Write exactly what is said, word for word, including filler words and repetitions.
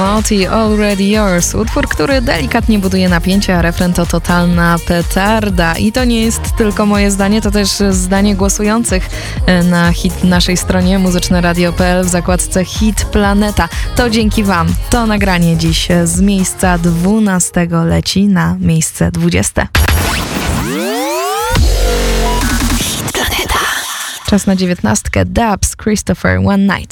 Naughty Already Yours. Utwór, który delikatnie buduje napięcie, a refren to totalna petarda. I to nie jest tylko moje zdanie, to też zdanie głosujących na hit naszej stronie muzyczne radio kropka p l w zakładce Hit Planeta. To dzięki wam. To nagranie dziś z miejsca dwunastego leci na miejsce dwudzieste. Hit Planeta. Czas na dziewiętnastkę. Dubs, Christopher, One Night.